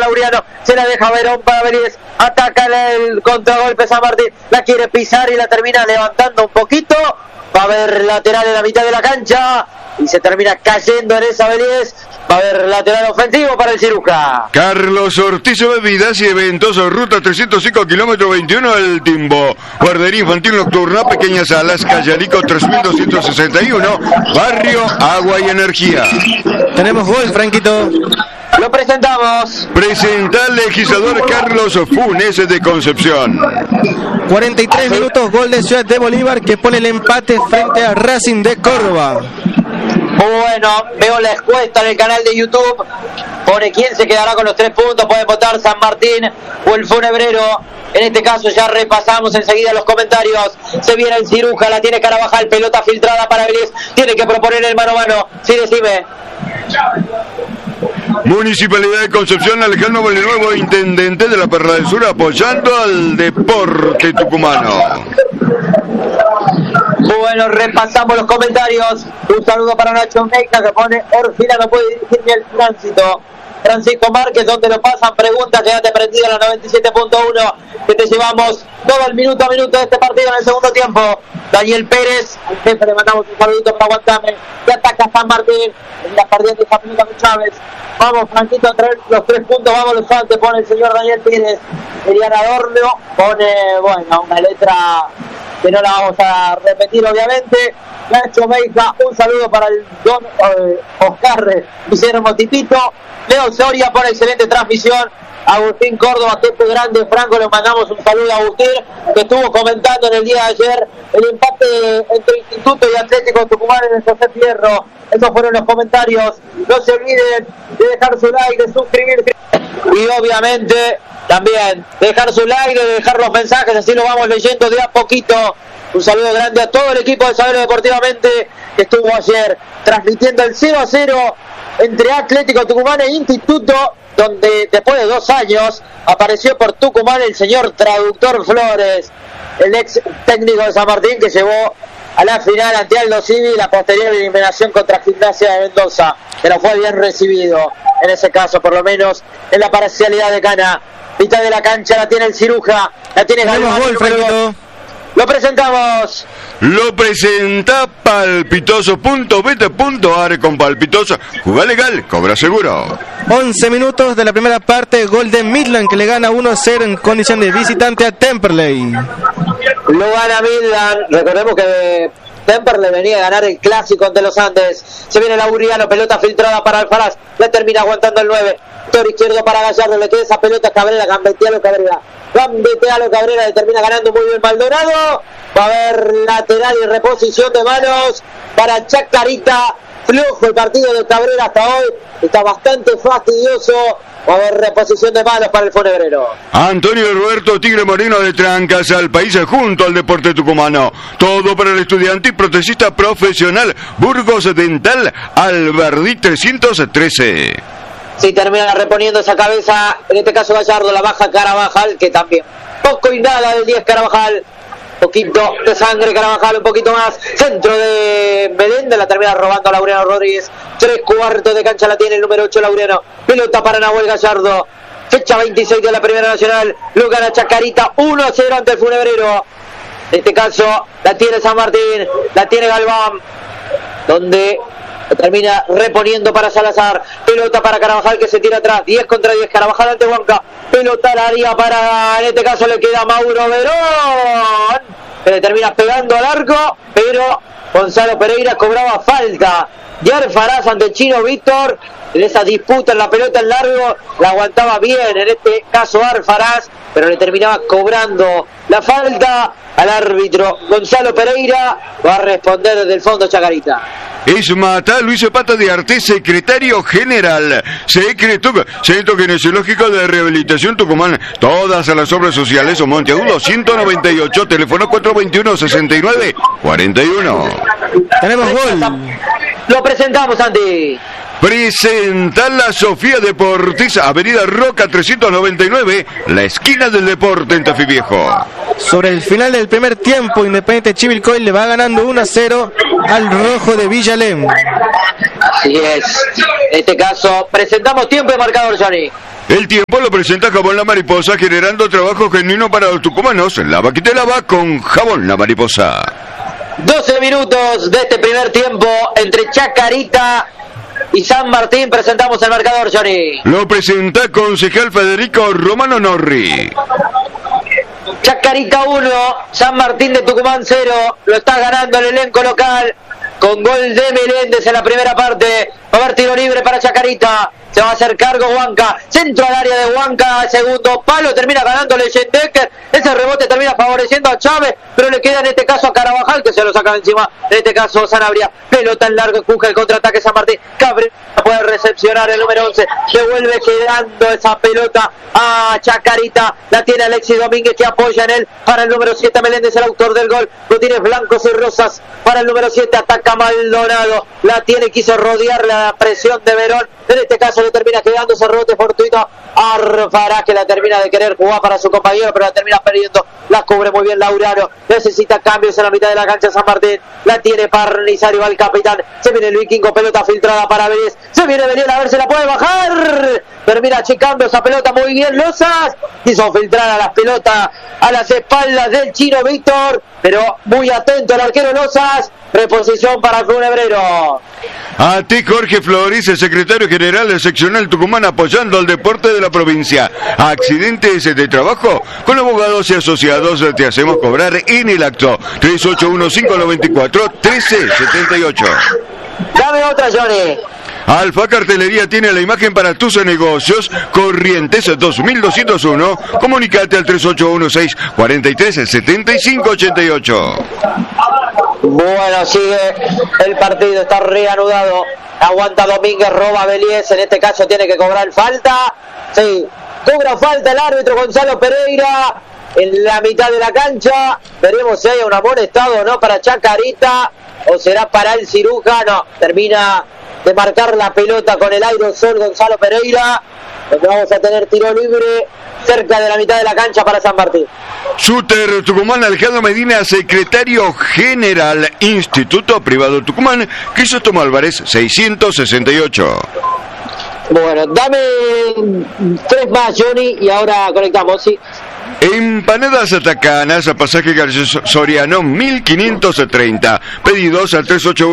Laureano, se la deja Verón para Vélez, ataca el contragolpe San Martín, la quiere pisar y la termina levantando un poquito, va a haber lateral en la mitad de la cancha y se termina cayendo en esa Vélez. Va a haber lateral ofensivo para el Ciruja. Carlos Ortiz, bebidas y eventos, ruta 305, kilómetro 21, El Timbo. Guardería infantil nocturna, Pequeñas Salas, Callarico 3261, Barrio Agua y Energía. Tenemos gol, Franquito. Lo presentamos. Presenta al legislador Carlos Funes de Concepción. 43 minutos, gol de Ciudad de Bolívar que pone el empate frente a Racing de Córdoba. Bueno, veo la encuesta en el canal de YouTube. Pone quién se quedará con los 3 puntos. Pueden votar San Martín o el Funebrero. En este caso ya repasamos enseguida los comentarios. Se viene el Ciruja, la tiene Carabajal, pelota filtrada para Vélez. Tiene que proponer el mano a mano. Sí, decime. Municipalidad de Concepción, Alejandro Nuevo, intendente de la Perla del Sur, apoyando al deporte tucumano. Bueno, repasamos los comentarios. Un saludo para Nacho Meca que pone: Orfila no puede dirigirme el tránsito. Francisco Márquez, ¿dónde lo pasan? Pregunta, quédate prendido en la 97.1, que te llevamos todo el minuto a minuto de este partido en el segundo tiempo. Daniel Pérez, al jefe le mandamos un saludito para aguantarme. Que ataca San Martín, en la perdiendo esa pelota con Chávez. Vamos, Franquito, a traer los 3 puntos, vamos los antes, pone el señor Daniel Pérez. Elian Adorno pone, bueno, una letra que no la vamos a repetir obviamente. Nacho Meija, un saludo para el don Oscar Guillermo Tipito. Leo Soria pone excelente transmisión. Agustín Córdoba, Tepe Grande, Franco, le mandamos un saludo a Agustín, que estuvo comentando en el día de ayer el empate entre Instituto y Atlético Tucumán en el José Fierro. Esos fueron los comentarios. No se olviden de dejar su like, de suscribirse y obviamente también dejar su like, de dejar los mensajes, así lo vamos leyendo de a poquito. Un saludo grande a todo el equipo de Saberlo Deportivamente que estuvo ayer transmitiendo el 0-0 entre Atlético Tucumán e Instituto, donde después de 2 años apareció por Tucumán el señor Traductor Flores, el ex técnico de San Martín, que llevó a la final ante Aldo Civi la posterior eliminación contra Gimnasia de Mendoza, que no fue bien recibido en ese caso, por lo menos en la parcialidad de Cana. Mitad de la cancha la tiene el Ciruja, la tiene Galván. Lo presentamos. Lo presenta palpitoso.bet.ar. Con Palpitoso, juega legal, cobra seguro. 11 minutos de la primera parte, gol de Midland que le gana 1-0 en condición de visitante a Temperley. Lo gana Midland, recordemos que Temperley venía a ganar el clásico ante los Andes. Se viene Lauriano, pelota filtrada para Alfaraz, le termina aguantando el 9. Toro izquierdo para Gallardo, le queda esa pelota a Cabrera, gambetealo Cabrera, le termina ganando muy bien Maldonado. Va a haber lateral y reposición de manos para Chacarita. Flojo el partido de Cabrera hasta hoy, está bastante fastidioso. Va a haber reposición de manos para el Funebrero. Antonio Roberto Tigre Moreno de Trancas, al país junto al deporte tucumano. Todo para el estudiante y protecista profesional. Burgos Dental, Albardí 313. Sí, termina reponiendo esa cabeza, en este caso Gallardo, la baja Carabajal, que también poco y nada del 10 Carabajal. Poquito de sangre Carabajal, un poquito más. Centro de Meléndez, la termina robando Laureano Rodríguez. 3/4 de cancha la tiene el número 8 Laureano. Pelota para Nahuel Gallardo. Fecha 26 de la Primera Nacional. Lo gana Chacarita 1-0 ante el Funebrero. En este caso la tiene San Martín, la tiene Galván, donde termina reponiendo para Salazar. Pelota para Carabajal que se tira atrás. 10 contra 10. Carabajal ante Huanca. Pelota al área para, en este caso le queda Mauro Verón, que le termina pegando al arco, pero Gonzalo Pereira cobraba falta. Yer Faraz ante Chino Víctor. En esa disputa en la pelota en largo la aguantaba bien, en este caso Arfaraz, pero le terminaba cobrando la falta al árbitro Gonzalo Pereira. Va a responder desde el fondo Chacarita. Esmata Luis Zapata de Arte, secretario general. Centro Kinesiológico de Rehabilitación Tucumán. Todas las obras sociales o Monteagudo 198, teléfono 421-69-41. Tenemos gol. Lo presentamos, Andy. Presenta la Sofía Deportes, Avenida Roca 399, la esquina del deporte en Tafí Viejo. Sobre el final del primer tiempo, Independiente Chivilcoy le va ganando 1-0 al rojo de Villalem. Así es. En este caso, presentamos tiempo de marcador, Johnny. El tiempo lo presenta Jabón La Mariposa, generando trabajo genuino para los tucumanos. Lava que te lava con Jabón La Mariposa. 12 minutos de este primer tiempo entre Chacarita y San Martín. Presentamos el marcador, Johnny. Lo presenta concejal Federico Romano Norri. Chacarita 1, San Martín de Tucumán 0. Lo está ganando el elenco local con gol de Meléndez en la primera parte. Va a haber tiro libre para Chacarita. Se va a hacer cargo Huanca. Centro al área de Huanca. Segundo palo. Termina ganando Leyendecker. Ese rebote termina favoreciendo a Chávez. Pero le queda en este caso a Carabajal, que se lo saca de encima. En este caso Sanabria. Pelota en largo. Empuja el contraataque San Martín. Cabrera puede recepcionar el número 11. Devuelve quedando esa pelota a Chacarita. La tiene Alexis Domínguez, que apoya en él. Para el número 7 Meléndez, el autor del gol. Lo tiene blancos y rosas. Para el número 7 ataca Maldonado. La tiene, quiso rodear la presión de Verón. En este caso le termina quedando ese rebote fortuito a Arfará, que la termina de querer jugar para su compañero, pero la termina perdiendo. La cubre muy bien Laureano. Necesita cambios en la mitad de la cancha San Martín. La tiene Parnizario, va el capitán. Se viene el vikingo, pelota filtrada para Vélez. Se viene Beliel, a ver si la puede bajar. Termina checando esa pelota muy bien Lozas. Quiso filtrar a las pelotas a las espaldas del chino Víctor, pero muy atento el arquero Lozas. Reposición para el Funebrero. A ti Jorge Flores, el secretario general del seccional Tucumán, apoyando al deporte de la provincia. Accidentes de trabajo, con abogados y asociados te hacemos cobrar en el acto. 381-594-1378. Dame otra, Johnny. Alfa Cartelería tiene la imagen para tus negocios. Corrientes 2201. Comunicate al 3816-437588. Bueno, sigue el partido, está reanudado. Aguanta Domínguez, roba a Beliés. En este caso tiene que cobrar falta. Sí, cobra falta el árbitro Gonzalo Pereira en la mitad de la cancha. Veremos si hay un amonestado o no para Chacarita, o será para el cirujano. Termina de marcar la pelota con el aerosol Gonzalo Pereira, donde vamos a tener tiro libre cerca de la mitad de la cancha para San Martín. Shooter Tucumán, Alejandro Medina, secretario general, Instituto Privado Tucumán, Crisóstomo Álvarez, 668. Bueno, dame 3 más, Johnny, y ahora conectamos, ¿sí? Empanadas Atacanas, a pasaje García Soriano, 1530. Pedidos al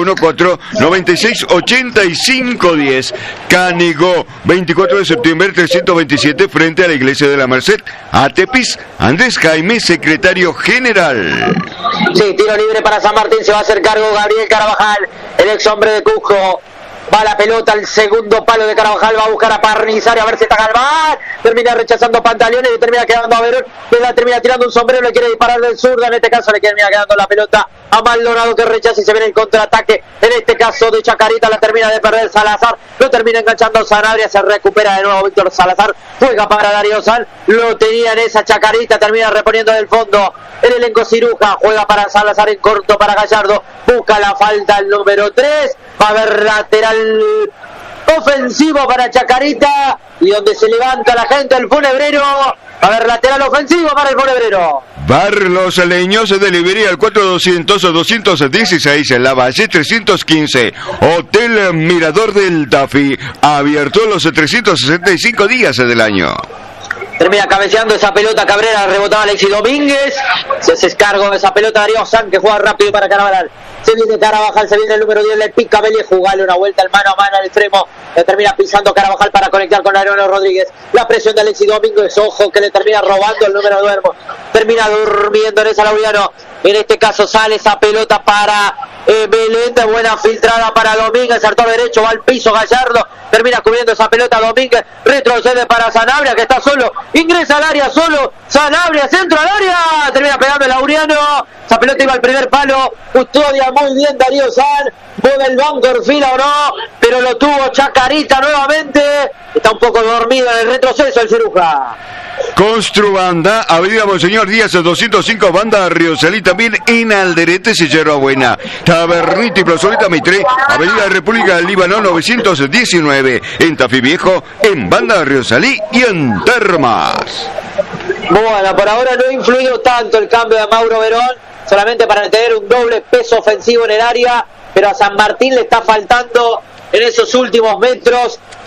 3814-968510. Canigó, 24 de septiembre, 327, frente a la iglesia de la Merced. Atepis, Andrés Jaime, secretario general. Sí, tiro libre para San Martín, se va a hacer cargo Gabriel Carabajal, el ex hombre de Cusco. Va la pelota al segundo palo de Carabajal, va a buscar a Parnizario, a ver si está Galván. Termina rechazando pantalones y termina quedando a Verón. Termina tirando un sombrero, le quiere disparar del zurdo. En este caso le termina quedando la pelota a Maldonado, que rechaza y se viene el contraataque. En este caso de Chacarita la termina de perder Salazar. Lo termina enganchando Sanabria, se recupera de nuevo Víctor Salazar. Juega para Darío San, lo tenía en esa Chacarita, termina reponiendo del fondo. El elenco ciruja, juega para Salazar en corto para Gallardo. Busca la falta el número 3. Va a haber lateral ofensivo para Chacarita, y donde se levanta la gente del Funebrero. Va a haber lateral ofensivo para el Funebrero. Bar Los Leños de Liberia, al 4200-216, en La Valle 315. Hotel Mirador del Tafí, abierto los 365 días del año. Termina cabeceando esa pelota Cabrera, rebotaba Alexis Domínguez. Se hace cargo de esa pelota Darío San, que juega rápido para Carabajal. Se viene Carabajal, se viene el número 10, le pica Vélez, jugarle una vuelta al mano a mano al extremo. Le termina pisando Carabajal para conectar con Ariano Rodríguez. La presión de Alexis Domínguez, ojo que le termina robando el número 9. Termina durmiendo en esa Laureano. En este caso sale esa pelota para Belén, buena filtrada para Domínguez, saltó derecho, va al piso Gallardo, termina cubriendo esa pelota Domínguez, retrocede para Sanabria, que está solo, ingresa al área solo, Sanabria, centro al área, termina pegando el Laureano, esa pelota iba al primer palo, custodia muy bien Darío San, mueve el banco, fila o no, pero lo tuvo Chacarita nuevamente, está un poco dormido en el retroceso el ciruja. Construbanda, Avenida Monseñor Díaz 205, Banda Riosalí, también en Alderete, Sillero Buena. Tabernita y Plazoleta Mitre, Avenida República del Líbano 919, en Tafí Viejo, en Banda Riosalí y en Termas. Bueno, por ahora no ha influido tanto el cambio de Mauro Verón, solamente para tener un doble peso ofensivo en el área, pero a San Martín le está faltando en esos últimos metros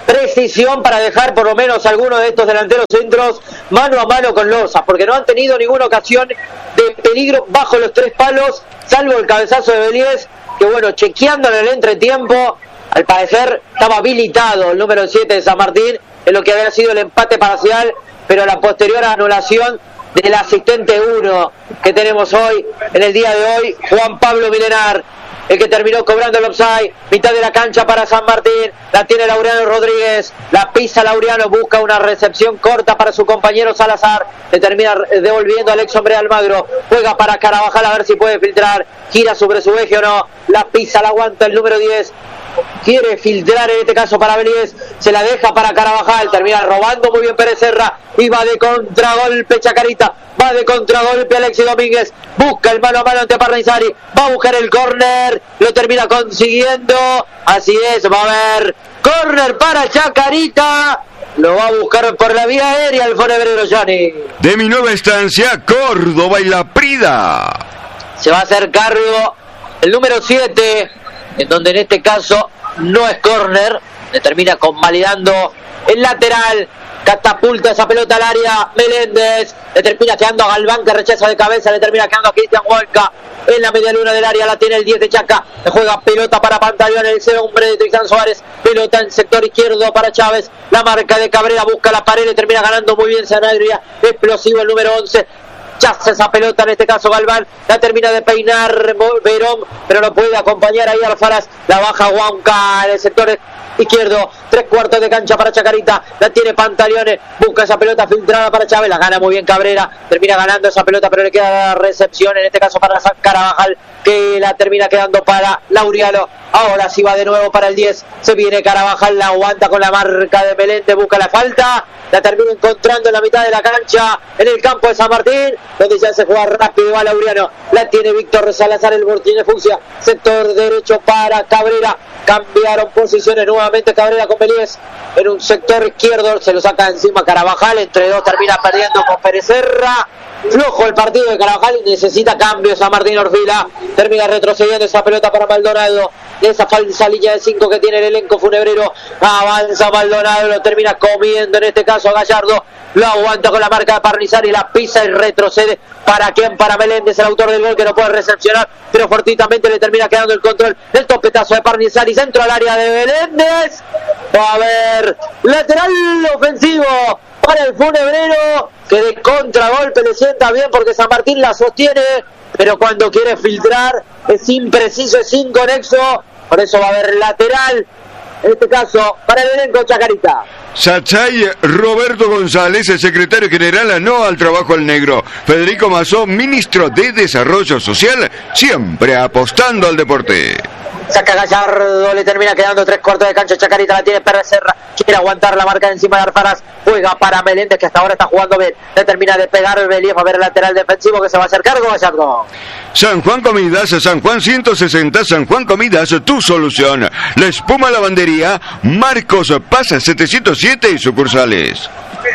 precisión para dejar por lo menos algunos de estos delanteros centros mano a mano con Loza, porque no han tenido ninguna ocasión de peligro bajo los 3 palos, salvo el cabezazo de Belies, que bueno, chequeando en el entretiempo, al parecer estaba habilitado el número 7 de San Martín en lo que había sido el empate parcial, pero la posterior anulación del asistente 1 que tenemos hoy, en el día de hoy, Juan Pablo Milenar, el que terminó cobrando el offside, mitad de la cancha para San Martín, la tiene Laureano Rodríguez, la pisa Laureano, busca una recepción corta para su compañero Salazar, le termina devolviendo al ex hombre Almagro, juega para Carabajal a ver si puede filtrar, gira sobre su eje o no, la pisa, la aguanta el número 10, quiere filtrar en este caso para Belies, se la deja para Carabajal, termina robando muy bien Pérez Serra, y va de contragolpe Chacarita, va de contragolpe Alexis Domínguez, busca el mano a mano ante Parnizari, va a buscar el córner, lo termina consiguiendo, así es, va a haber córner para Chacarita, lo va a buscar por la vía aérea el funebrero Johnny. De mi nueva estancia, Córdoba y La Prida. Se va a hacer cargo el número 7, en donde en este caso no es córner, le termina convalidando el lateral, catapulta esa pelota al área, Meléndez, le termina quedando a Galván que rechaza de cabeza, le termina quedando a Cristian Huanca, en la media luna del área la tiene el 10 de Chaca, le juega pelota para Pantaleón, el hombre de Tristán Suárez, pelota en sector izquierdo para Chávez, la marca de Cabrera, busca la pared, le termina ganando muy bien Sanabria, explosivo el número 11, chaza esa pelota, en este caso Galván, la termina de peinar Verón, pero no puede acompañar ahí Alfaraz, la baja Huanca en el sector izquierdo, 3/4 de cancha para Chacarita, la tiene Pantaleone, busca esa pelota filtrada para Chávez, la gana muy bien Cabrera, termina ganando esa pelota, pero le queda la recepción, en este caso para Carabajal, que la termina quedando para Laureano, ahora sí va de nuevo para el 10, se viene Carabajal, la aguanta con la marca de Meléndez, busca la falta, la termina encontrando en la mitad de la cancha, en el campo de San Martín, donde ya se juega rápido a Laureano, la tiene Víctor Salazar, el Bortine Fucsia, sector derecho para Cabrera, cambiaron posiciones nuevamente Cabrera con Belies, en un sector izquierdo, se lo saca encima Carabajal, entre dos termina perdiendo con Pérez Serra, flojo el partido de Carabajal y necesita cambios a Martín Orfila, termina retrocediendo esa pelota para Maldonado, de esa falsa línea de 5 que tiene el elenco funebrero, avanza Maldonado, lo termina comiendo en este caso a Gallardo, lo aguanta con la marca de Parnizari, la pisa y retrocede, ¿para quién? Para Meléndez, el autor del gol que no puede recepcionar, pero fortuitamente le termina quedando el control, el topetazo de Parnizari, centro al área de Meléndez, va a haber lateral ofensivo para el funebrero, que de contragolpe le sienta bien porque San Martín la sostiene, pero cuando quiere filtrar es impreciso, es inconexo, por eso va a haber lateral, en este caso para el elenco Chacarita. Sachay Roberto González, el secretario general, no al trabajo al negro. Federico Mazó, ministro de Desarrollo Social, siempre apostando al deporte. Saca Gallardo, le termina quedando 3/4 de cancha, Chacarita la tiene Pérez Serra, quiere aguantar la marca encima de Alfaraz, juega para Meléndez que hasta ahora está jugando bien, le termina de pegar Belief, a ver el lateral defensivo que se va a hacer cargo Gallardo. San Juan Comidas, San Juan 160, San Juan Comidas, tu solución. La espuma lavandería, Marcos Paz 707 y sucursales.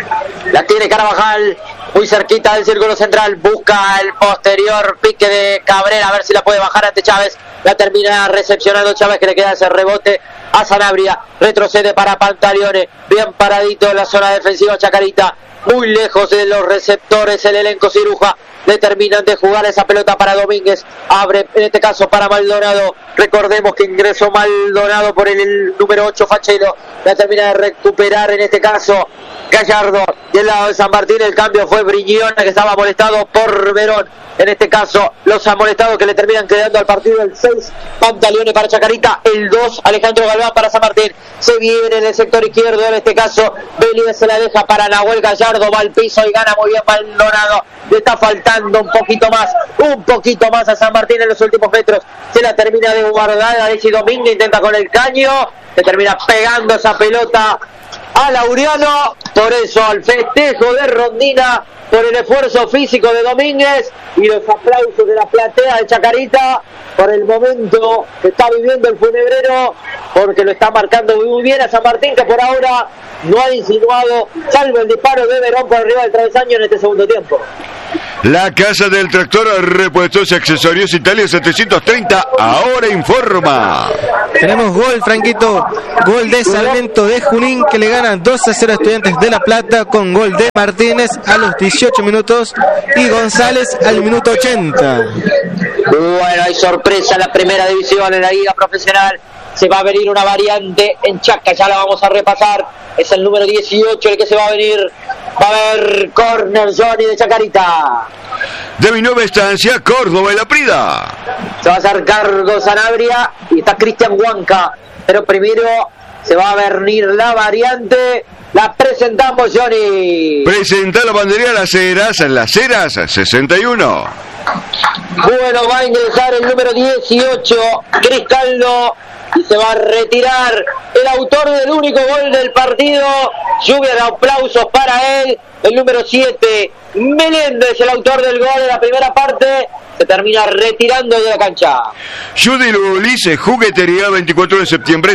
La tiene Carabajal, muy cerquita del círculo central, busca el posterior pique de Cabrera, a ver si la puede bajar ante Chávez, la termina recepcionando Chávez, que le queda ese rebote a Sanabria, retrocede para Pantaleone, bien paradito en la zona defensiva Chacarita, muy lejos de los receptores el elenco Ciruja, le terminan de jugar esa pelota para Domínguez, abre en este caso para Maldonado, recordemos que ingresó Maldonado por el número 8 Fachero, la termina de recuperar en este caso Gallardo, del lado de San Martín el cambio fue Briñón, que estaba molestado por Verón, en este caso los amonestados que le terminan quedando al partido, el 6 Pantaleone para Chacarita, el 2 Alejandro Galván para San Martín, se viene en el sector izquierdo, en este caso Belies se la deja para Nahuel Gallardo, va al piso y gana muy bien Maldonado, le está faltando un poquito más a San Martín en los últimos metros, se la termina de guardar Alexis Domínguez, intenta con el caño, se termina pegando esa pelota a Laureano, por eso al festejo de Rondina por el esfuerzo físico de Domínguez y los aplausos de la platea de Chacarita por el momento que está viviendo el funebrero, porque lo está marcando muy bien a San Martín, que por ahora no ha insinuado, salvo el disparo de Verón por arriba del travesaño en este segundo tiempo. La Casa del Tractor, repuestos y accesorios Italia 730, ahora informa. Tenemos gol, Franquito, gol de Sarmiento de Junín, que le gana 2-0 a Estudiantes de La Plata, con gol de Martínez a los 18 minutos y González al minuto 80. Bueno, hay sorpresa en la primera división, en la liga profesional. Se va a venir una variante en Chaca, ya la vamos a repasar. Es el número 18 el que se va a venir. Va a haber córner, Johnny, de Chacarita. De mi nueva estancia, Córdoba y La Prida. Se va a hacer cargo Sanabria y está Cristian Huanca. Pero primero se va a venir la variante. La presentamos, Johnny. Presenta la bandería Las Heras 61. Bueno, va a ingresar el número 18, Cristaldo, y se va a retirar el autor del único gol del partido. Lluvia de aplausos para él, el número 7, Meléndez, el autor del gol de la primera parte. Se termina retirando de la cancha. Judy Ulises, juguetería, 24 de septiembre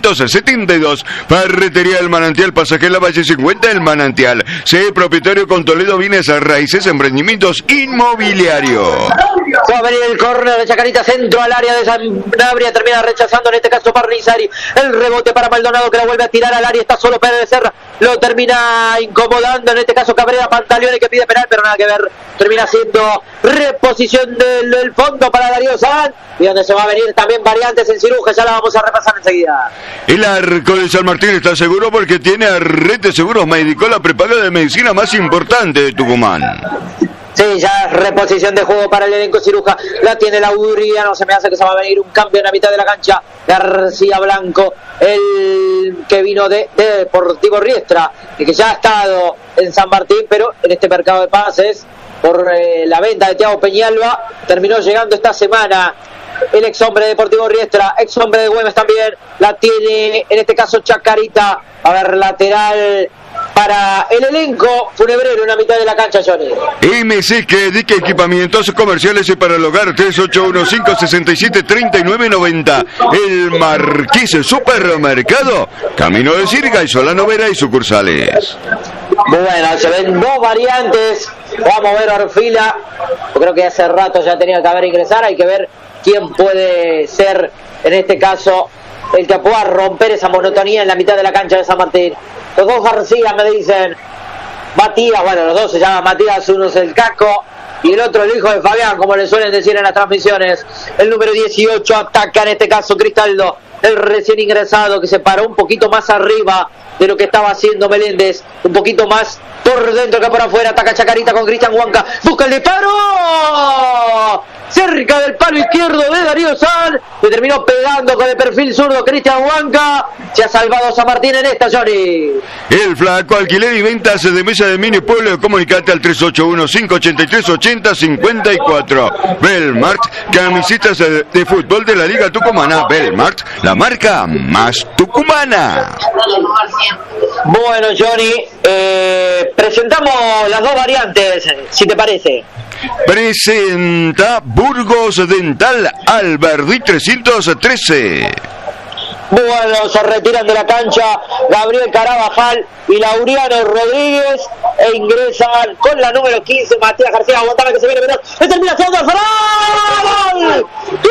672. Ferretería El Manantial, pasaje La Valle 50 El Manantial. Sé propietario con Toledo Bienes a Raíces, emprendimientos inmobiliarios. Va a venir el córner de Chacarita, centro al área de Sanabria, termina rechazando en este caso Parnizari. El rebote para Maldonado, que la vuelve a tirar al área, está solo Pérez Serra, lo termina incomodando en este caso Cabrera. Pantaleone, que pide penal, pero nada que ver, termina siendo reposición del fondo para Darío San, y donde se va a venir también variantes en Ciruja, ya la vamos a repasar enseguida. El arco de San Martín está seguro porque tiene a Red de Seguros Médico, la prepaga de medicina más importante de Tucumán. Sí, ya es reposición de juego para el elenco Ciruja. La tiene Lauriano, se me hace que se va a venir un cambio en la mitad de la cancha. García Blanco, el que vino de Deportivo Riestra, y que ya ha estado en San Martín, pero en este mercado de pases, por la venta de Thiago Peñalba, terminó llegando esta semana. El ex hombre de Deportivo Riestra, ex hombre de Güemes también, la tiene en este caso Chacarita. A ver, lateral para el elenco funebrero en la mitad de la cancha, Johnny. MC que dedica equipamientos comerciales y para el hogar, 3815673990. El Marqués Supermercado, Camino de Sirga y Solano Vera y sucursales. Bueno, se ven dos variantes. Vamos a ver Orfila. Yo creo que hace rato ya tenía que haber ingresar. Hay que ver quién puede ser en este caso el que pueda romper esa monotonía en la mitad de la cancha de San Martín. Los dos García me dicen. Matías, bueno, los dos se llaman Matías, uno es el Casco y el otro el hijo de Fabián, como le suelen decir en las transmisiones. El número 18 ataca en este caso Cristaldo, el recién ingresado, que se paró un poquito más arriba de lo que estaba haciendo Meléndez, un poquito más por dentro que por afuera. Ataca Chacarita con Cristian Huanca, busca el disparo cerca del palo izquierdo de Darío San, que terminó pegando con el perfil zurdo Cristian Huanca. Se ha salvado San Martín en esta, Johnny. El Flaco, alquiler y ventas de mesa de mini pueblo, comunicate al 381-583-8054. Belmart, camisetas de fútbol de la Liga Tucumana. Belmart, la marca más tucumana. Bueno, Johnny, presentamos las dos variantes, si te parece. Presenta Burgos Dental Alberdi 313. Bueno, se retiran de la cancha Gabriel Carabajal y Lauriano Rodríguez e ingresan con la número 15 Matías García. Aguantame que se viene menor. ¡Se termina siendo el ¡Gol! ¡Gol!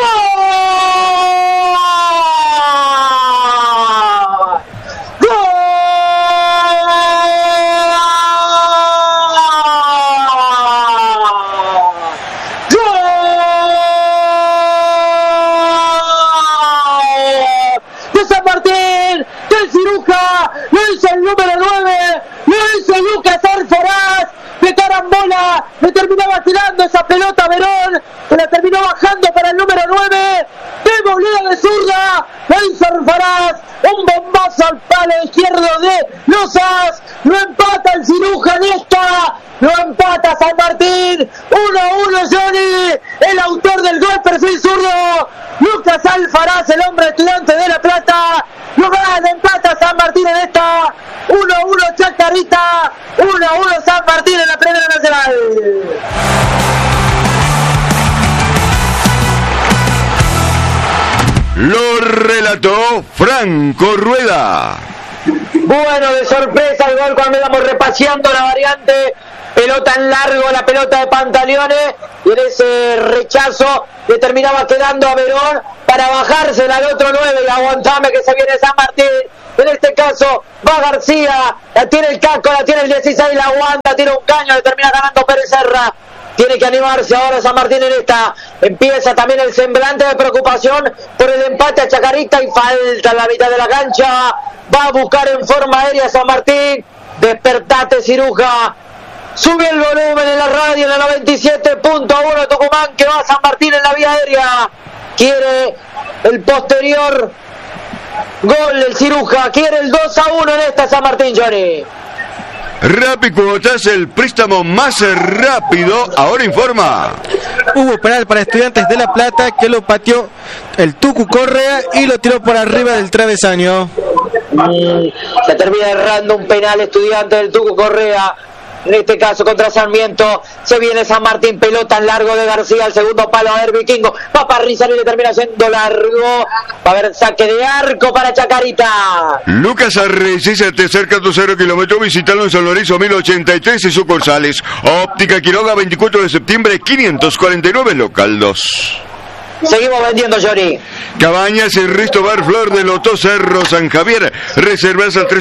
Lo hizo el número 9, lo hizo Lucas Alforaz, de carambola, le terminó vacilando esa pelota Verón, que la terminó bajando para el número 9, de volea de zurda, lo hizo Alforaz, un bombazo al palo izquierdo de Lozas, lo empata el Ciruja en esta, lo empata San Martín, 1-1 Johnny, el autor del gol perfil zurdo, Lucas Alforaz, el hombre Estudiante de La Plata, lo gana, empata San Martín en esta, 1-1 Chacarita, 1-1 San Martín en la Primera Nacional. Lo relató Franco Rueda. Bueno, de sorpresa el gol cuando íbamos repaseando la variante. pelota en largo, la pelota de Pantaleones, y en ese rechazo le terminaba quedando a Verón para bajársela al otro 9 y aguantame que se viene San Martín. En este caso va García, la tiene el Caco, la tiene el 16, la aguanta, tira un caño, le termina ganando Pérez Serra. Tiene que animarse ahora San Martín en esta. Empieza también el semblante de preocupación por el empate a Chacarita y falta en la mitad de la cancha. Va a buscar en forma aérea San Martín. Despertate, Ciruja. Sube el volumen en la radio en la 97.1 Tucumán, que va San Martín en la vía aérea. Quiere el posterior gol el Ciruja. Quiere el 2-1 en esta San Martín, Johnny. Rappi Cuotas, el préstamo más rápido, ahora informa. Hubo penal para Estudiantes de La Plata, que lo pateó el Tucu Correa y lo tiró por arriba del travesaño. Se termina errando un penal Estudiantes del Tucu Correa. En este caso contra Sarmiento. Se viene San Martín, pelota en largo de García, el segundo palo a ver Vikingo, va para Rizal y le termina yendo largo. Va a haber saque de arco para Chacarita. Lucas Arrecife, te cerca tu 0 kilómetros, visítalo en San Lorenzo 1083 y sucursales. Óptica Quiroga, 24 de septiembre 549, local 2. Seguimos vendiendo, Johnny. Cabañas y Risto Bar Flor de Loto Cerro San Javier. Reservas al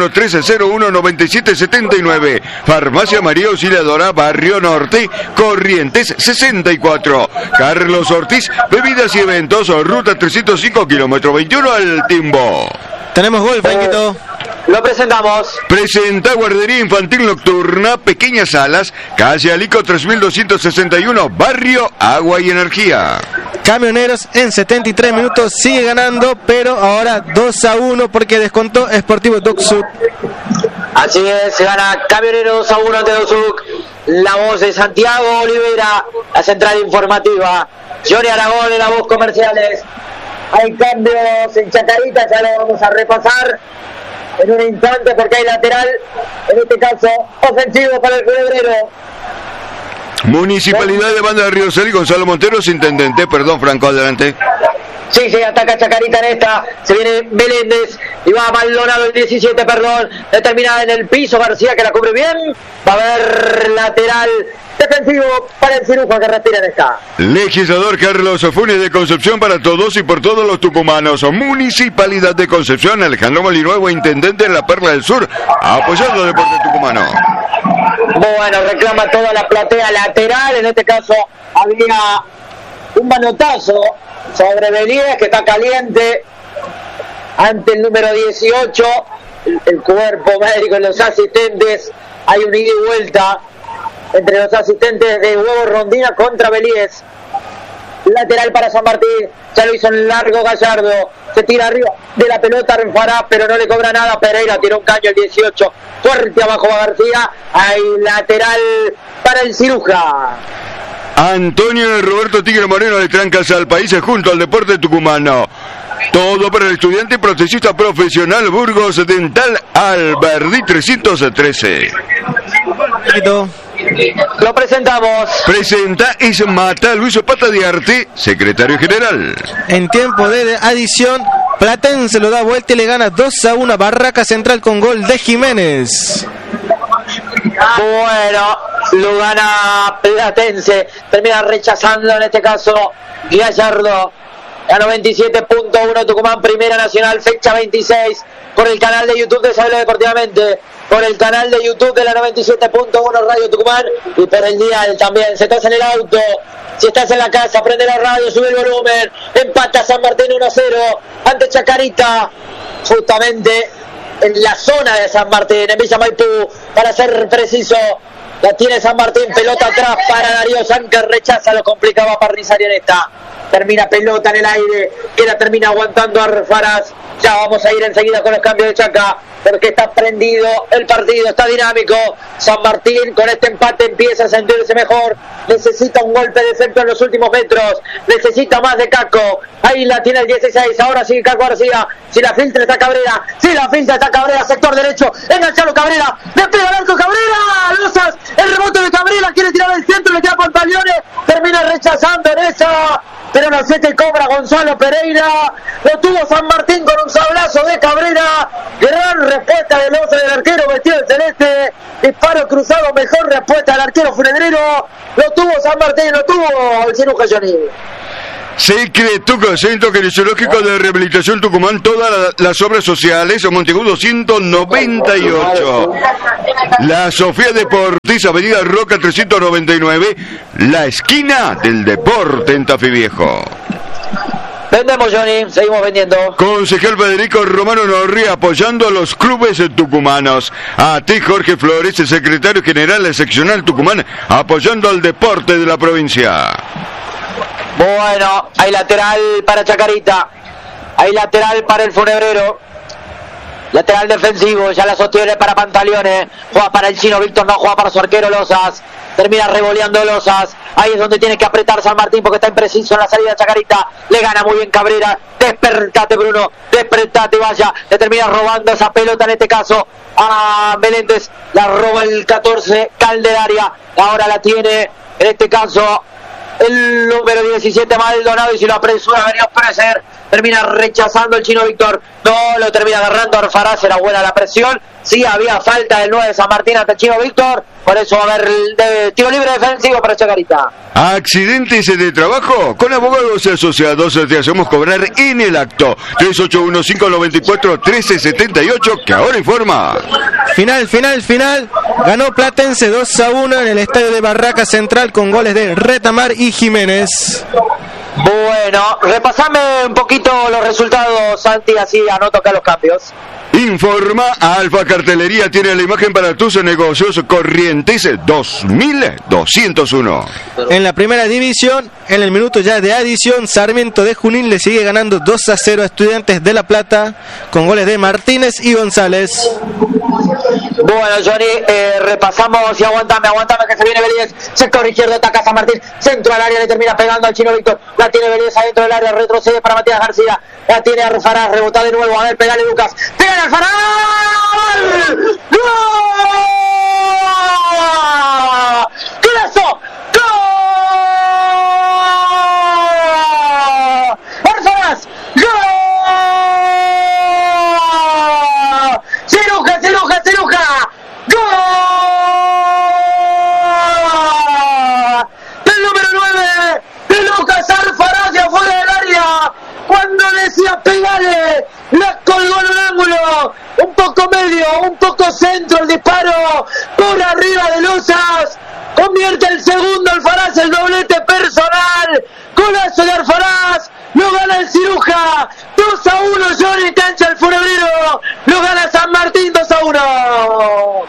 381-1301-9779. Farmacia María Auxiliadora, Barrio Norte, Corrientes 64. Carlos Ortiz, bebidas y eventos, ruta 305, kilómetro 21 al Timbo. Tenemos gol, Franquito. Lo presentamos. Presenta Guardería Infantil Nocturna, Pequeñas Alas, calle Alico 3261, Barrio Agua y Energía. Camioneros en 73 minutos sigue ganando, pero ahora 2-1 porque descontó Sportivo Docsud. Así es, se gana Camioneros 2-1 ante Docsud. La voz de Santiago Olivera, la central informativa. Johnny Aragón en la voz comerciales. Hay cambios en Chacarita, ya lo vamos a repasar en un instante porque hay lateral, en este caso ofensivo para el culebrero. Municipalidad de Banda de Río Celi, Gonzalo Monteros, intendente. Perdón, Franco, adelante. Sí, ataca Chacarita en esta. Se viene Meléndez y va Maldonado el 17, perdón. Determinada en el piso García, que la cubre bien. Va a haber lateral defensivo para el Ciruja, que respira en esta. Legislador Carlos Funes de Concepción, para todos y por todos los tucumanos. Municipalidad de Concepción, Alejandro Molinuevo, intendente de la Perla del Sur, apoyando al deporte tucumano. Bueno, reclama toda la platea lateral. En este caso había un manotazo sobre Belíes, que está caliente ante el número 18. El cuerpo médico y los asistentes. Hay un ida y vuelta entre los asistentes de Huevo Rondina contra Belíes. Lateral para San Martín. Ya lo hizo en largo Gallardo. Se tira arriba de la pelota Renfará, pero no le cobra nada. Pereira tiró un caño el 18. Fuerte abajo va García. Hay lateral para el Ciruja. Antonio Roberto Tigre Moreno de Trancas al País junto al deporte tucumano. Todo para el estudiante y protecista profesional Burgos Dental Alberdi 313. Lo presentamos. Presenta Ismata Luis Opata de Arte, secretario general. En tiempo de adición, Platense lo da vuelta y le gana 2-1 a Barraca Central con gol de Jiménez. Bueno, lo gana Platense. Termina rechazando en este caso Gallardo. A 97.1 Tucumán, Primera Nacional, fecha 26, por el canal de YouTube de Sabelo Deportivamente, por el canal de YouTube de la 97.1 Radio Tucumán y por el dial también. Si estás en el auto, si estás en la casa, prende la radio, sube el volumen. Empata San Martín 1-0 ante Chacarita, justamente en la zona de San Martín, en Villa Maipú, para ser preciso. La tiene San Martín, pelota atrás para Darío San, que rechaza, lo complicaba para Rizari en esta. Termina pelota en el aire, que la termina aguantando Arfaraz. Ya vamos a ir enseguida con los cambios de Chaca, porque está prendido el partido, está dinámico. San Martín con este empate empieza a sentirse mejor. Necesita un golpe de efecto en los últimos metros, necesita más de Caco. Ahí la tiene el 16, ahora sí Caco García. Si la filtra está Cabrera, si la filtra está Cabrera, sector derecho, enganchado Cabrera, le pega el arco Cabrera, Lozas, el rebote de Cabrera, quiere tirar al centro, le queda Pantaleones, termina rechazando en esa, pero no sé qué cobra Gonzalo Pereira. Lo tuvo San Martín con un sablazo de Cabrera. Gran respuesta de Loza, del arquero vestido de celeste. disparo cruzado, mejor respuesta del arquero funebrero. Lo tuvo San Martín, lo tuvo el Ciruja, Johnny. Secretuco, Centro Kinesiológico de Rehabilitación Tucumán, todas las obras sociales, en Montevideo 298. La Sofía Deportis, Avenida Roca 399, la esquina del deporte en Tafí Viejo. Vendemos, Johnny, seguimos vendiendo. Concejal Federico Romano Norri apoyando a los clubes tucumanos. A ti, Jorge Flores, el secretario general del seccional Tucumán, apoyando al deporte de la provincia. Bueno, hay lateral para Chacarita, hay lateral para el funebrero, lateral defensivo, ya la sostiene para Pantaleones, juega para el chino Víctor, no juega para su arquero Lozas, termina revoleando Lozas, ahí es donde tiene que apretar San Martín porque está impreciso en la salida de Chacarita, le gana muy bien Cabrera, despertate Bruno, despertate, vaya, le termina robando esa pelota en este caso a Meléndez, la roba el 14 Calderaria, ahora la tiene en este caso el número 17 Maldonado, y si lo apresura Daniel Preser, termina rechazando el chino Víctor, no lo termina agarrando Arfaraz, era buena la presión, sí había falta del 9 de San Martín ante el chino Víctor, por eso va a haber tiro libre defensivo para Chacarita. Accidentes de trabajo, con Abogados Asociados te hacemos cobrar en el acto. 381-594-1378, que ahora informa. Final. Ganó Platense 2-1 en el estadio de Barraca Central con goles de Retamar y Jiménez. Bueno, repasame un poquito los resultados, Santi, así anoto acá los cambios. Informa, Alfa Cartelería tiene la imagen para tus negocios. Corrientes 2201. En la primera división, en el minuto ya de adición, Sarmiento de Junín le sigue ganando 2-0 a Estudiantes de La Plata con goles de Martínez y González. Bueno, Johnny, repasamos y aguantame que se viene Belíez, sector izquierdo, ataca San Martín, centro al área, le termina pegando al chino Víctor, la tiene Belíez adentro del área, retrocede para Matías García, la tiene Alfaraz, rebota de nuevo, a ver, pegale Lucas, pegale Alfaraz, ¡gol! ¡Golazo! ¡Gol! ¡Alfaraz! ¡Gol! ¡Ciruja! ¡Gol! ¡El número 9! ¡De Lucas Alfaraz de afuera del área! Cuando decía pegale, la colgó en un ángulo, un poco medio, un poco centro el disparo, por arriba de Lozas, convierte el segundo Alfaraz, el doblete personal, golazo de Alfaraz, lo gana el Ciruja, 2-1, Johnny, cancha el funebrero, lo gana San Martín 2-1.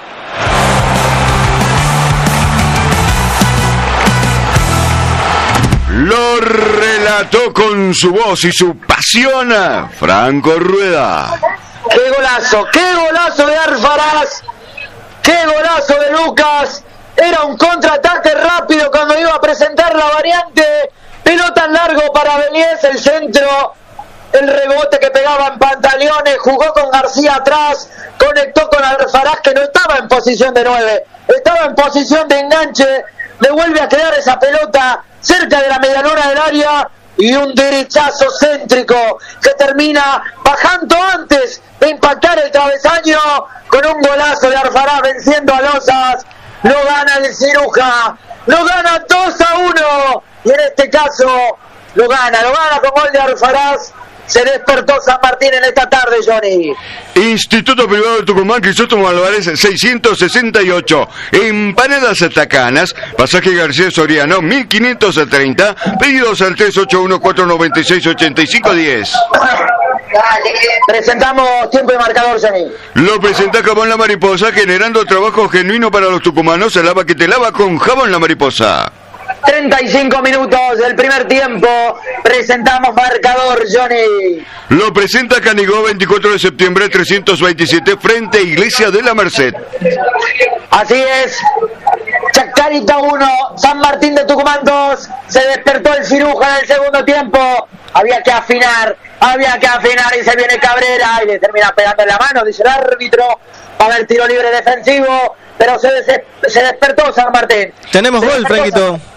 Lo relató con su voz y su pasión Franco Rueda. ¡Qué golazo de Alfaraz! ¡Qué golazo de Lucas! Era un contraataque rápido cuando iba a presentar la variante. Pelota en largo para Belíez, el centro, el rebote que pegaba en Pantaleones, jugó con García atrás, conectó con Alfaraz que no estaba en posición de 9, estaba en posición de enganche, le vuelve a quedar esa pelota cerca de la medialuna del área y un derechazo céntrico que termina bajando antes de impactar el travesaño con un golazo de Alfaraz venciendo a Lozas. Lo gana el Ciruja, lo gana 2-1 y en este caso lo gana con gol de Alfaraz. Se despertó San Martín en esta tarde, Johnny. Instituto Privado de Tucumán, Crisóstomo Álvarez 668. Empanadas Tacanas, pasaje García Soriano 1530. Pedidos al 381-496-8510. Presentamos tiempo y marcador, Johnny. Lo presenta Jabón La Mariposa, generando trabajo genuino para los tucumanos. Se lava que te lava con Jabón La Mariposa. 35 minutos del primer tiempo. Presentamos marcador, Johnny. Lo presenta Canigó, 24 de septiembre 327, frente a Iglesia de la Merced. Así es. Chacarita 1, San Martín de Tucumán 2. Se despertó el Ciruja en el segundo tiempo. Había que afinar y se viene Cabrera y le termina pegando en la mano, dice el árbitro. Va a haber tiro libre defensivo, pero se despertó San Martín. Tenemos gol, Franquito.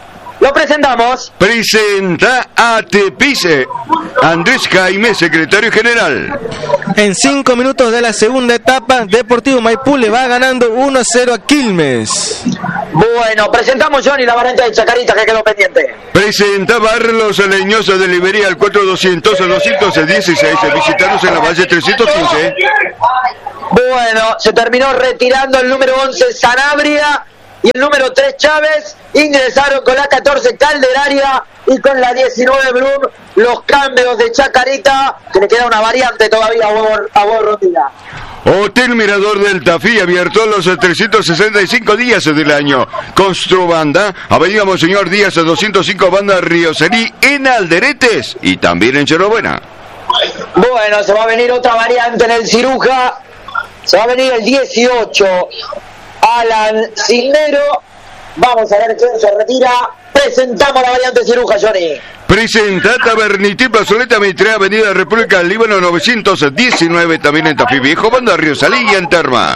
Lo presentamos. Presenta a Tepice. Andrés Jaime, secretario general. En 5 minutos de la segunda etapa, Deportivo Maipú le va ganando 1-0 a Quilmes. Bueno, presentamos Johnny, la variante de Chacarita que quedó pendiente. Presenta Barlos Leñosa de Liberia al 4200-216. Visitanos en la Valle 315. Bueno, se terminó retirando el número 11 Sanabria y el número 3 Chávez. Ingresaron con la 14 Calderaria y con la 19 Blum los cambios de Chacarita, que le queda una variante todavía a Borrondina. Hotel Mirador del Tafí, abierto los 365 días del año. Construbanda, Avenida Monseñor Díaz 205, Banda Rioserí, en Alderetes y también en Chernobuena. Bueno, se va a venir otra variante en el Ciruja. Se va a venir el 18 Alan Cisnero. Vamos a ver quién se retira. Presentamos la variante Ciruja, Johnny. Presenta Tabernití, Plazoleta Mitre, Avenida República del Líbano 919, también en Tafí Viejo, Banda Riosalí y en Termas.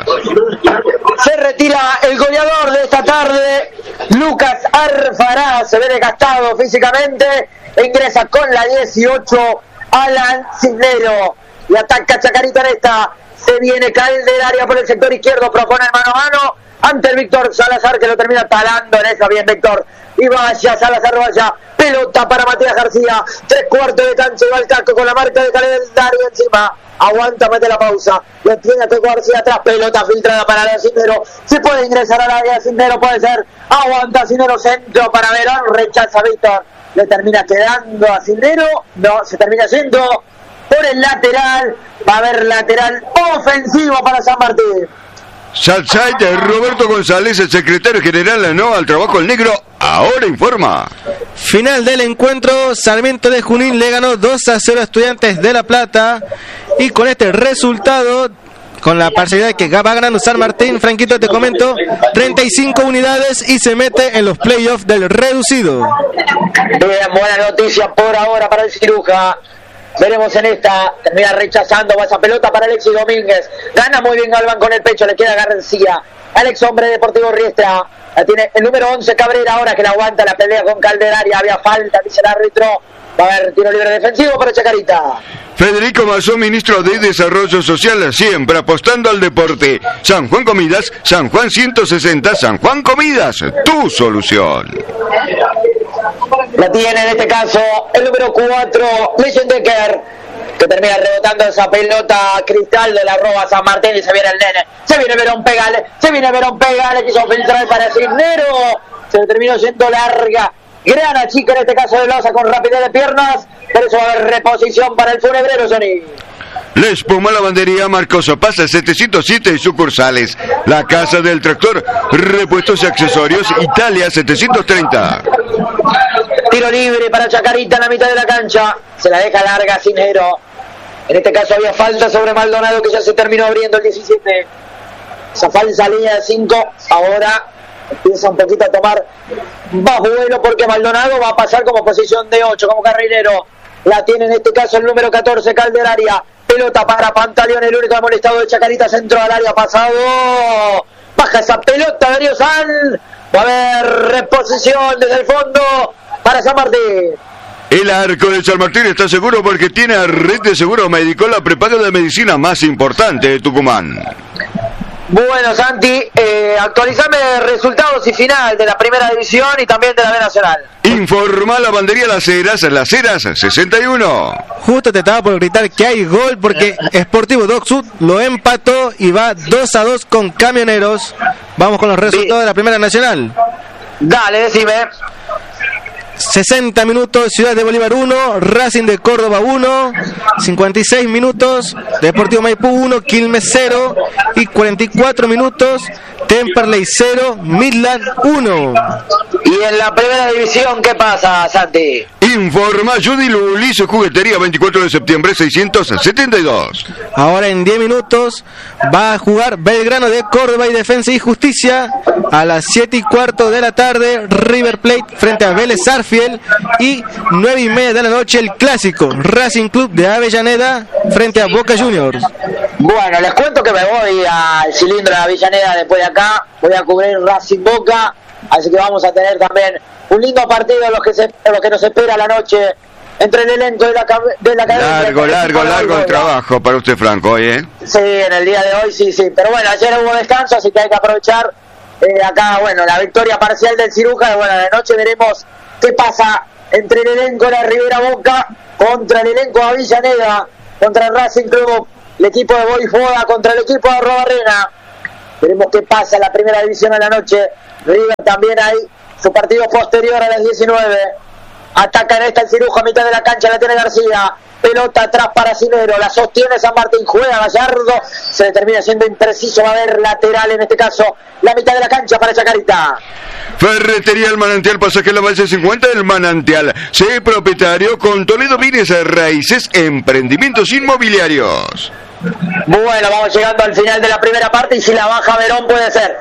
Se retira el goleador de esta tarde, Lucas Arfará, se ve desgastado físicamente, ingresa con la 18 Alan Cisnero. Y ataca Chacarita en esta, se viene Calderaria por el sector izquierdo, propone el mano a mano ante el Víctor Salazar, que lo termina talando en esa. Bien, Víctor, y vaya Salazar, vaya, pelota para Matías García, 3/4 de cancha y va al taco con la marca de Calderaria encima. Aguanta, mete la pausa, le tiene a Teco García atrás, pelota filtrada para el Cisnero, se puede ingresar al área, Cisnero puede ser, aguanta Cisnero, centro para Verón, rechaza Víctor, le termina quedando a Cisnero, no, se termina yendo por el lateral, va a haber lateral ofensivo para San Martín. Salsay de Roberto González, el secretario general, no al trabajo el negro, ahora informa. Final del encuentro, Sarmiento de Junín le ganó 2-0 a Estudiantes de La Plata. Y con este resultado, con la parcialidad que va ganando San Martín, Franquito, te comento, 35 unidades y se mete en los playoffs del reducido. Bien, buena noticia por ahora para el Ciruja. Veremos en esta, termina rechazando, va esa pelota para Alexis Domínguez. Gana muy bien Galván con el pecho, le queda García. Alex, hombre de Deportivo Riestra. La tiene el número 11 Cabrera, ahora que la aguanta la pelea con Calderaria. Había falta, dice el árbitro. Va a haber tiro libre defensivo para Chacarita. Federico Mazón, ministro de Desarrollo Social, siempre apostando al deporte. San Juan Comidas, San Juan 160, San Juan Comidas, tu solución. La tiene en este caso el número 4, Leyendecker, que termina rebotando esa pelota Cristal de la roba San Martín y se viene el nene. Se viene Verón Pegale, quiso filtrar para Cisnero, se le terminó yendo larga. Gran chica en este caso de Loza con rapidez de piernas, pero eso va a haber reposición para el funebrero, Johnny. La Espuma Lavandería Marcos Pasa 707 sucursales. La Casa del Tractor, repuestos y accesorios, Italia 730. Tiro libre para Chacarita en la mitad de la cancha. Se la deja larga Cisnero. En este caso había falta sobre Maldonado, que ya se terminó abriendo el 17. Esa falsa línea de 5. Ahora empieza un poquito a tomar más vuelo porque Maldonado va a pasar como posición de 8, como carrilero. La tiene en este caso el número 14, Calderaria. Pelota para Pantaleón, el único molestado de Chacarita, centro al área pasado. Baja esa pelota, Darío San. Va a haber reposición desde el fondo para San Martín. El arco de San Martín está seguro porque tiene a Red de Seguro Médico, la prepaga de medicina más importante de Tucumán. Bueno, Santi, actualizame resultados y final de la primera división y también de la B Nacional. Informa Lavandería Las Heras 61. Justo te estaba por gritar que hay gol porque Sportivo Dock Sud lo empató y va 2-2 con Camioneros. Vamos con los resultados de la primera nacional. Dale, decime. 60 minutos, Ciudad de Bolívar 1, Racing de Córdoba 1, 56 minutos, Deportivo Maipú 1, Quilmes 0 y 44 minutos, Temperley 0, Midland 1. Y en la primera división, ¿qué pasa, Santi? Informa Judy Lulis, Juguetería 24 de septiembre 672. Ahora en 10 minutos va a jugar Belgrano de Córdoba y Defensa y Justicia. A las 7:15 de la tarde, River Plate frente a Vélez Sarsfield. Y 9:30 de la noche, el clásico Racing Club de Avellaneda frente a Boca Juniors. Bueno, les cuento que me voy al cilindro de Avellaneda después de acá. Voy a cubrir Racing Boca. Así que vamos a tener también Un lindo partido lo que nos espera la noche entre el elenco de la academia. Largo el trabajo para usted, Franco, hoy, ¿eh? Sí, en el día de hoy sí. Pero bueno, ayer hubo descanso, así que hay que aprovechar. Acá, bueno, la victoria parcial del Ciruja. Bueno, de noche veremos qué pasa entre el elenco de la Rivera Boca contra el elenco de Avellaneda, contra el Racing Club, el equipo de Boifoda contra el equipo de Arrobarrena. Veremos qué pasa en la primera división de la noche. River también hay su partido posterior a las 19. Ataca en esta el Ciruja a mitad de la cancha, la tiene García. Pelota atrás para Cinero, la sostiene San Martín, juega Gallardo, se le termina siendo impreciso, va a haber lateral en este caso, la mitad de la cancha para Chacarita. Ferretería El Manantial, pasaje La Base 50 del Manantial, sé propietario con Toledo Bienes Raíces, emprendimientos inmobiliarios. Bueno, vamos llegando al final de la primera parte y si la baja Verón puede ser.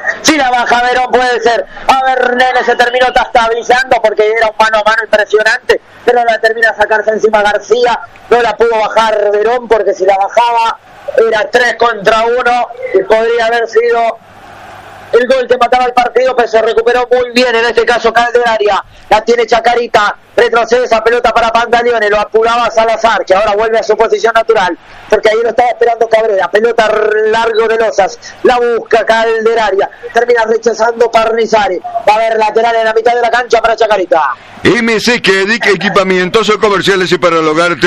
A ver, Nene se terminó trastabilizando porque era un mano a mano impresionante, pero la termina a sacarse encima García. No la pudo bajar Verón porque si la bajaba era 3 contra 1 y podría haber sido el gol que mataba el partido, pero se recuperó muy bien en este caso Calderaria. La tiene Chacarita, retrocede esa pelota para Pantaleone, lo apuraba Salazar, que ahora vuelve a su posición natural, porque ahí lo estaba esperando Cabrera. Pelota largo de Losas, la busca Calderaria, termina rechazando Parnizari. Va a haber lateral en la mitad de la cancha para Chacarita. MC Kedic, equipamientos o comerciales y para el hogar,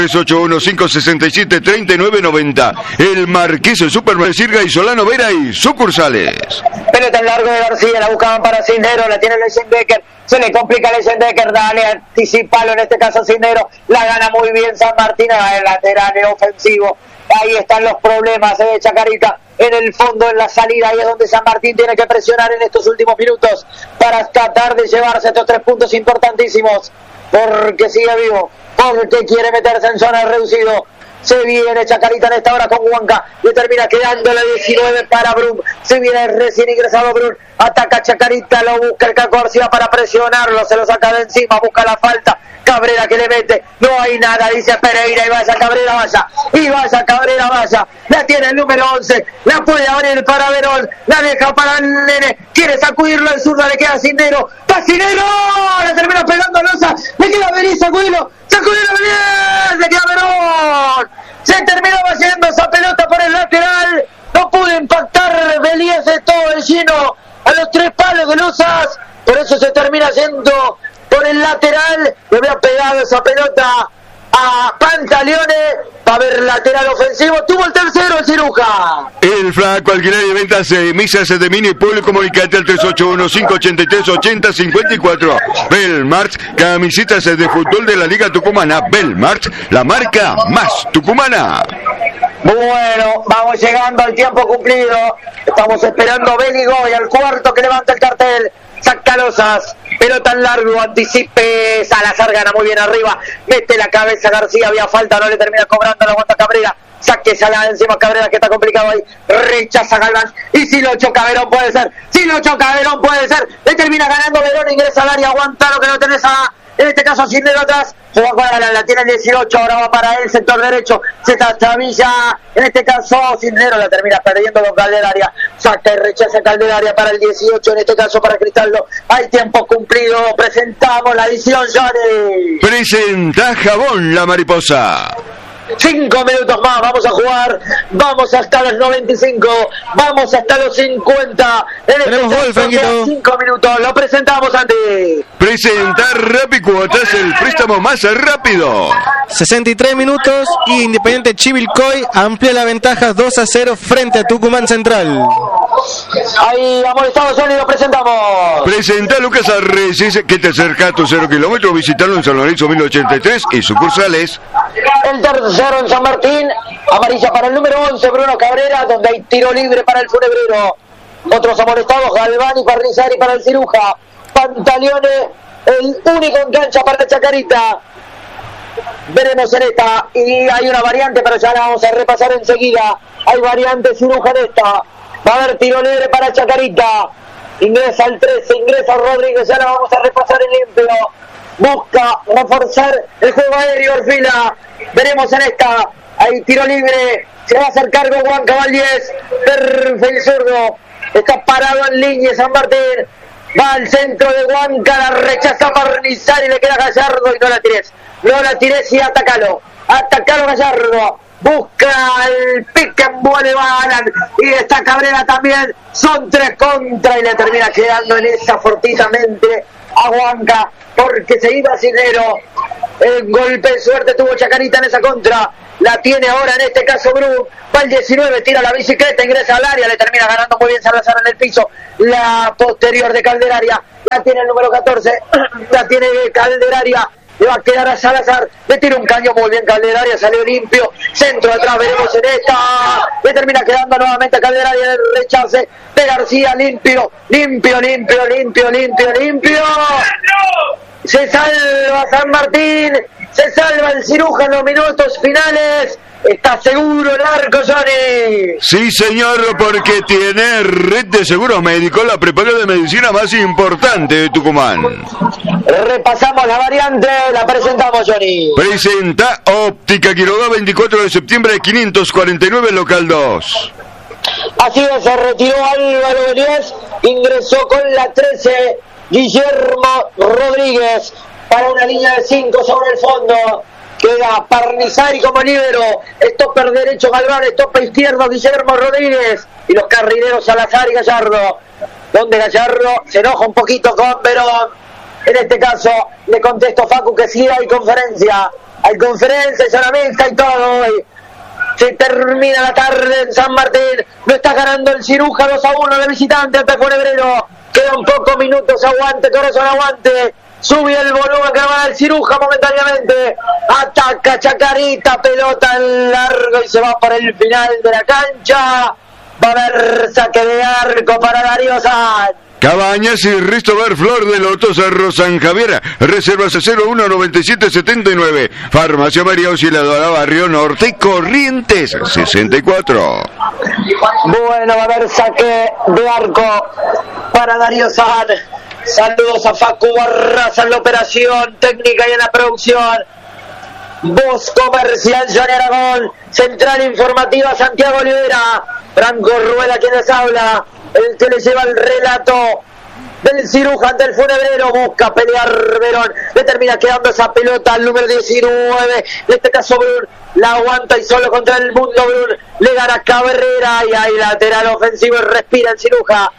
381-567-3990. El Marqués, el Supermercado Sirga y Solano Vera y sucursales. Pelota en largo de García, la buscaban para Cisnero, la tiene Leyendecker, se le complica a Leyendecker, dale, anticipalo en este caso Cisnero, la gana muy bien San Martín, el lateral ofensivo. Ahí están los problemas de Chacarita en el fondo, en la salida. Ahí es donde San Martín tiene que presionar en estos últimos minutos para tratar de llevarse estos 3 puntos importantísimos, porque sigue vivo, porque quiere meterse en zona reducido. Se viene Chacarita en esta hora con Huanca, le termina quedando la 19 para Brum. Se viene recién ingresado Brum, ataca Chacarita, lo busca el Caco García para presionarlo, se lo saca de encima, busca la falta. Cabrera que le mete, no hay nada, dice Pereira, y vaya Cabrera, vaya, la tiene el número 11, la puede abrir para Verón, la deja para el Nene, quiere sacudirlo en zurda, le queda Cinero, ¡está Cinero! Le termina pegando a Loza, le queda venir, sacudilo, bien, le queda Verón, se terminó yendo esa pelota por el lateral, no pudo impactar Belías de todo el lleno a los 3 palos de Lozas, por eso se termina yendo por el lateral. Le había pegado esa pelota a Pantaleone. Va a haber lateral ofensivo. Tuvo el tercero el Ciruja. El Flaco, alquiler y ventas de misas de mini público. Comunicate al 381-583-8054. Belmarch, camisetas de fútbol de la Liga Tucumana. Belmarch, la marca más tucumana. Bueno, vamos llegando al tiempo cumplido. Estamos esperando a Beligoy, al cuarto que levanta el cartel. Saca Lozas, pelota en largo, anticipe Salazar, gana muy bien arriba, mete la cabeza García, había falta, no le termina cobrando, la aguanta Cabrera, saque Salada encima Cabrera que está complicado ahí, rechaza Galván, y si lo choca Verón puede ser, le termina ganando Verón, ingresa al área, aguanta lo que no tenés en este caso Cisnero atrás, la tiene el 18, ahora va para él, sector derecho, se trastabilla, en este caso Cisnero la termina perdiendo con Calderaria, saca y rechaza Calderaria para el 18, en este caso para Cristaldo, hay tiempo cumplido, presentamos la edición, Johnny. Presenta Jabón La Mariposa. 5 minutos más, vamos a jugar, vamos hasta los 95, vamos hasta los 50, tenemos gol, Franquito. 5 minutos, lo presentamos antes. Presentar Rapicuotas, el préstamo más rápido. 63 minutos y Independiente Chivilcoy amplía la ventaja 2-0 frente a Tucumán Central. Ahí, amonestado Johnny, lo presentamos. Presenta Lucas Arreces, que te acerca a tu 0 kilómetros, visitarlo en San Lorenzo 1083 y sucursales. El tercero en San Martín, amarilla para el número 11, Bruno Cabrera, donde hay tiro libre para el Funebrero. Otros amonestados, Galván y Parnizari para el Ciruja. Pantaleone, el único en cancha para Chacarita. Veremos en esta, y hay una variante, pero ya la vamos a repasar enseguida. Hay variante Ciruja en esta. Va a haber tiro libre para Chacarita. Ingresa al 13, ingresa Rodríguez, ya la vamos a repasar en limpio. Busca reforzar el juego aéreo, Orfila. Veremos en esta. Hay tiro libre. Se va a hacer cargo Juan Caballés. Perfil zurdo. Está parado en línea San Martín. Va al centro de Huanca, la rechaza Parnizari, le queda Gallardo y no la tires y atacalo Gallardo. Busca el pique en vuelo Alan y está Cabrera también. Son 3 contra y le termina quedando en esa fortizamente a Huanca porque se iba Cisnero. El golpe de suerte tuvo Chacarita en esa contra. La tiene ahora en este caso Bru. Va el 19, tira la bicicleta, ingresa al área, le termina ganando muy bien Salazar en el piso. La posterior de Calderaria. La tiene el número 14. La tiene Calderaria. Le va a quedar a Salazar, le tira un caño muy bien Calderaria, salió limpio, centro atrás, veremos en esta, le termina quedando nuevamente a Calderaria en el rechace de García, limpio, se salva San Martín, se salva el Ciruja en los minutos finales. ¿Está seguro el arco, Johnny? Sí, señor, porque tiene red de seguros médicos, la prepaga de medicina más importante de Tucumán. Repasamos la variante, la presentamos, Johnny. Presenta Óptica Quiroga, 24 de septiembre de 549, local 2. Así es, se retiró Álvaro Benítez, ingresó con la 13 Guillermo Rodríguez para una línea de 5 sobre el fondo. Queda Parnizari como líbero, stopper derecho Galván, stopper izquierdo Guillermo Rodríguez y los carrileros Salazar y Gallardo, donde Gallardo se enoja un poquito con Verón. En este caso le contesto Facu que sí hay conferencia, zona mixta y todo hoy. Se termina la tarde en San Martín, no está ganando el Ciruja 2-1 de visitante ante Funebrero, quedan pocos minutos, aguante corazón, aguante. Sube el volumen que va el Ciruja momentáneamente. Ataca Chacarita, pelota en largo y se va para el final de la cancha. Va a haber saque de arco para Darío Sanz. Cabañas y Ristover Flor de Loto Cerro San Javier. Reservas 019779. Farmacia María Auxiliadora Barrio Norte Corrientes 64. Bueno, va a haber saque de arco para Darío Sanz. Saludos a Facu Barraza en la operación técnica y en la producción. Voz comercial Johnny Aragón. Central informativa Santiago Olivera. Franco Rueda quien les habla. El que le lleva el relato del Ciruja ante el Funebrero. Busca pelear Verón. Le termina quedando esa pelota al número 19. En este caso Brun la aguanta y solo contra el mundo Brun. Le gana Cabrera y ahí lateral ofensivo y respira el Ciruja.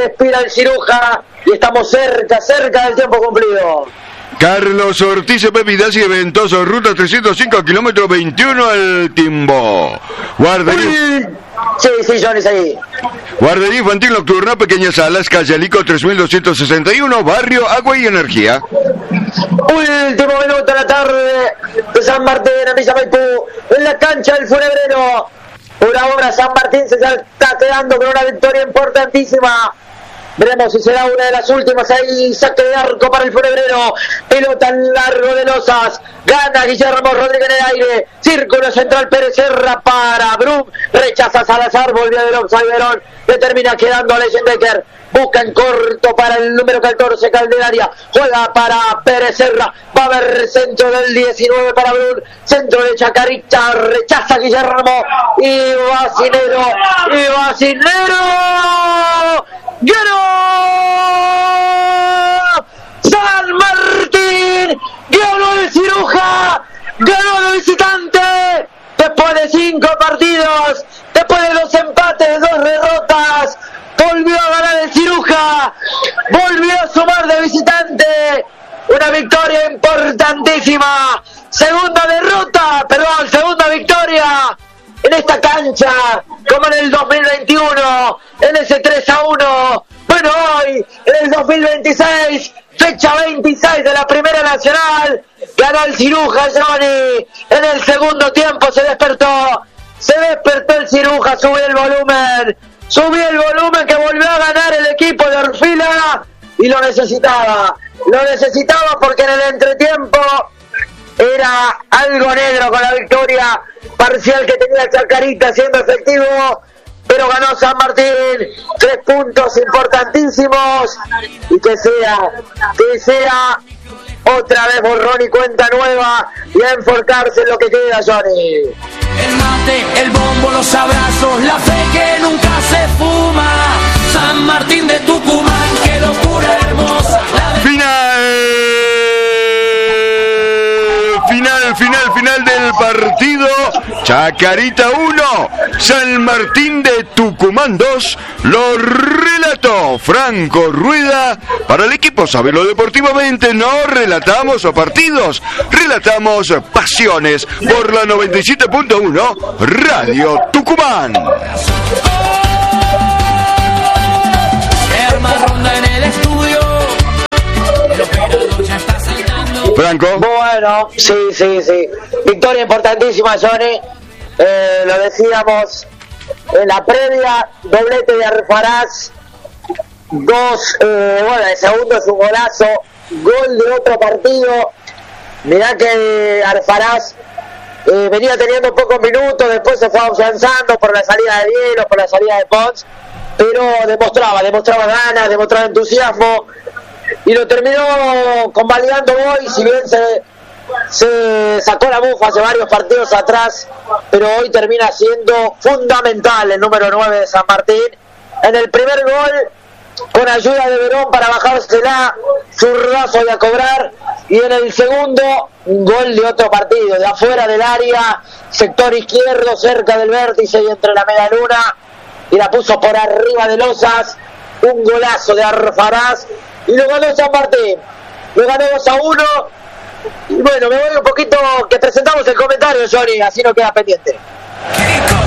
Y estamos cerca del tiempo cumplido. Carlos Ortiz, bebidas y eventos, ruta 305, kilómetro 21 al Timbo. Guardería. Sí, Johnny, ahí. Guardería infantil nocturna, pequeñas salas, calle Alico 3261, barrio Agua y Energía. Último minuto de la tarde de San Martín, en Villa Maipú, en la cancha del Funebrero. Por ahora San Martín se está quedando con una victoria importantísima. Veremos si será una de las últimas. Ahí saque de arco para el Funebrero. Pelota en largo de Losas. Gana Guillermo Rodríguez en el aire. Círculo central Pérez Serra para Brum. Rechaza Salazar. Volvió del offside Verón. Le termina quedando a Leyendecker. Busca en corto para el número 14 Calderaria. Juega para Pérez Serra. Va a haber centro del 19 para Brum. Centro de Chacarita. Rechaza Guillermo. Y Bacinero. ¡Ganó! ¡San Martín! ¡Ganó el Ciruja! ¡Ganó el visitante! Después de 5 partidos, después de 2 empates, 2 derrotas, volvió a ganar el Ciruja, volvió a sumar de visitante, una victoria importantísima, segunda victoria en esta cancha, como en el 2021, en ese 3-1, bueno, hoy, en el 2026, fecha 26 de la Primera Nacional, ganó el Ciruja, Johnny, en el segundo tiempo se despertó el Ciruja, subió el volumen que volvió a ganar el equipo de Orfila, y lo necesitaba porque en el entretiempo era algo negro con la victoria parcial que tenía Chacarita siendo efectivo, pero ganó San Martín, 3 puntos importantísimos, y que sea otra vez borrón y cuenta nueva y a enfocarse en lo que queda, Johnny. El mate, el bombo, los abrazos, la fe que nunca se fuma. San Martín de Tucumán, qué locura hermosa. Final del partido. Chacarita 1, San Martín de Tucumán 2. Lo relató Franco Rueda. Para el equipo Sabelo Deportivamente no relatamos partidos, relatamos pasiones por la 97.1 Radio Tucumán. Ronda en el estudio. El operador ya está saltando. Franco. Bueno, sí. Victoria importantísima, Johnny. Lo decíamos en la previa, doblete de Alfaraz. El segundo es un golazo. Gol de otro partido. Mirá que Alfaraz venía teniendo pocos minutos, después se fue afianzando por la salida de Diego, por la salida de Pons, pero demostraba ganas, demostraba entusiasmo y lo terminó convalidando hoy, si bien se sacó la bufa hace varios partidos atrás, pero hoy termina siendo fundamental el número 9 de San Martín. En el primer gol, con ayuda de Verón para bajársela, zurdazo y a cobrar, y en el segundo, un gol de otro partido, de afuera del área, sector izquierdo, cerca del vértice y entre la media luna, y la puso por arriba de Losas, un golazo de Alfaraz, y lo ganó San Martín, lo ganó 2-1, y bueno, me voy un poquito, que presentamos el comentario, Johnny, así no queda pendiente.